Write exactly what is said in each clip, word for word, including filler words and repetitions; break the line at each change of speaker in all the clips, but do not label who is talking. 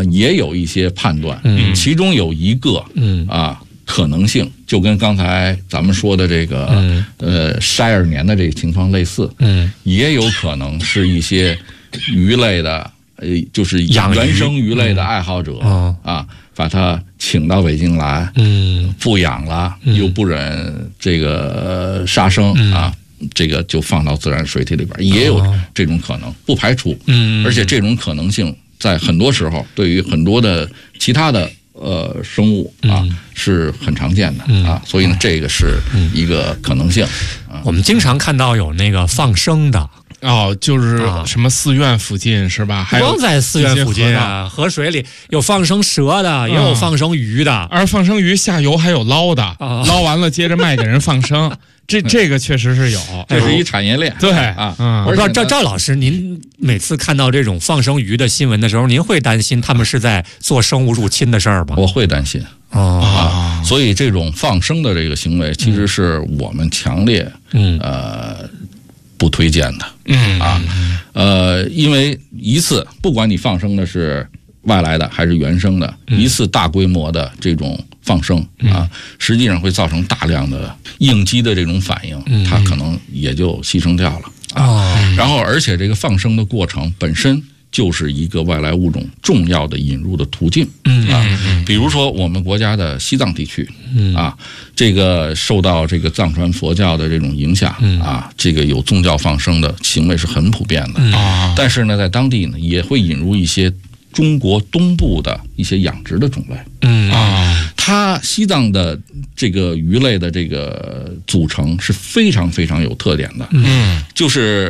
呃也有一些判断，嗯，其中有一个，嗯啊可能性就跟刚才咱们说的这个，嗯、呃筛二年的这个情况类似，嗯，也有可能是一些鱼类的。呃，就是原生鱼类的爱好者、嗯、啊，把他请到北京来，嗯，不养了，嗯、又不忍这个、呃、杀生、嗯、啊，这个就放到自然水体里边，也有这种可能，不排除。嗯，而且这种可能性在很多时候，对于很多的其他的呃生物啊、嗯、是很常见的、嗯、啊，所以呢，这个是一个可能性。
嗯啊、我们经常看到有那个放生的。
哦，就是什么寺院附近是吧？
不光在寺院附近啊，河水里有放生蛇的，也有放生鱼的，
而放生鱼下游还有捞的，捞完了接着卖给人放生。这这个确实是有，
这是一产业链。
对
啊，
我不知道赵赵老师，您每次看到这种放生鱼的新闻的时候，您会担心他们是在做生物入侵的事儿吗？
我会担心啊，所以这种放生的这个行为，其实是我们强烈嗯呃。不推荐的，嗯啊，呃，因为一次不管你放生的是外来的还是原生的，嗯、一次大规模的这种放生啊，嗯、实际上会造成大量的应激的这种反应，嗯、它可能也就牺牲掉了啊。哦、然后，而且这个放生的过程本身就是一个外来物种重要的引入的途径，嗯啊，比如说我们国家的西藏地区，嗯啊，这个受到这个藏传佛教的这种影响，嗯啊，这个有宗教放生的行为是很普遍的，啊，但是呢，在当地呢也会引入一些中国东部的一些养殖的种类，嗯啊，它西藏的这个鱼类的这个组成是非常非常有特点的，嗯，就是。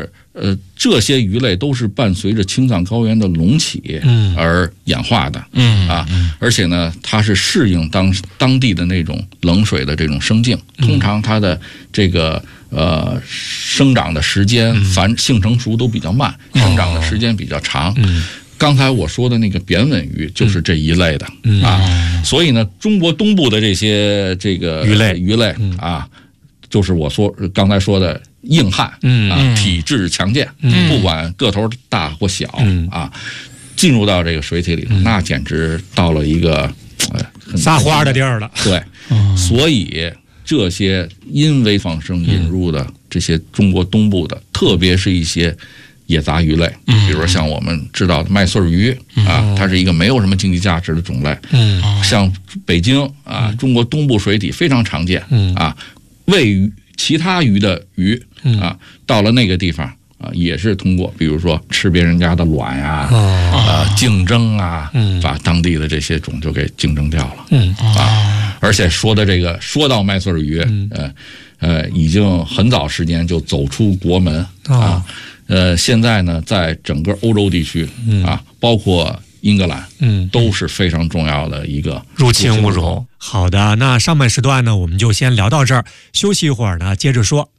呃，这些鱼类都是伴随着青藏高原的隆起而演化的，嗯啊，而且呢，它是适应当当地的那种冷水的这种生境，通常它的这个呃生长的时间、繁性成熟都比较慢，生长的时间比较长。嗯，刚才我说的那个扁吻鱼就是这一类的啊，所以呢，中国东部的这些这个
鱼类
鱼类啊，就是我说刚才说的。硬汉啊，体质强健，不管个头大或小啊，进入到这个水体里，那简直到了一个
撒花的地儿了。
对，所以这些因为放生引入的这些中国东部的，特别是一些野杂鱼类，比如说像我们知道的麦穗鱼啊，它是一个没有什么经济价值的种类。嗯，像北京啊，中国东部水体非常常见啊，喂鱼。其他鱼的鱼啊，到了那个地方啊，也是通过比如说吃别人家的卵呀、啊，呃，竞争啊，把当地的这些种就给竞争掉了。嗯啊，而且说的这个说到麦穗鱼，呃呃，已经很早时间就走出国门啊，呃，现在呢，在整个欧洲地区啊，包括英格兰，嗯，都是非常重要的一个
入侵物种。好的，那上半时段呢，我们就先聊到这儿，休息一会儿呢，接着说。